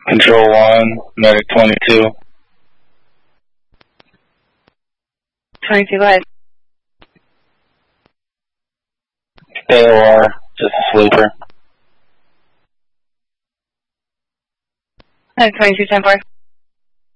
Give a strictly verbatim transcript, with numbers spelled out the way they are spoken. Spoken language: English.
Control one, medic twenty-two. twenty-two, go ahead. A O R, just a sleeper. Medic twenty-two, ten four.